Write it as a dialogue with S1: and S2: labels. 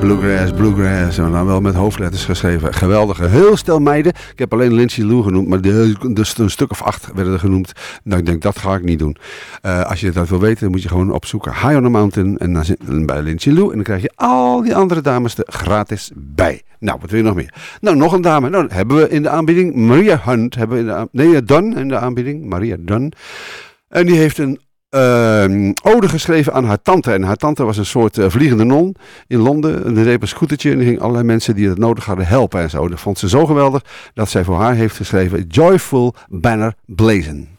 S1: Bluegrass, en dan wel met hoofdletters geschreven. Geweldige, heel stel meiden. Ik heb alleen Lindsay Lou genoemd, maar dus een stuk of 8 werden er genoemd. Nou, ik denk, dat ga ik niet doen. Als je dat wil weten, dan moet je gewoon opzoeken. High on the Mountain en dan zit bij Lindsay Lou. En dan krijg je al die andere dames er gratis bij. Nou, wat wil je nog meer? Nou, nog een dame. Nou, hebben we in de aanbieding Maria Hunt. Dunn in de aanbieding. Maria Dunn. En die heeft een ode geschreven aan haar tante. En haar tante was een soort vliegende non in Londen. En die reed een scootertje en die ging allerlei mensen die het nodig hadden helpen en zo. Dat vond ze zo geweldig dat zij voor haar heeft geschreven Joyful Banner Blazing.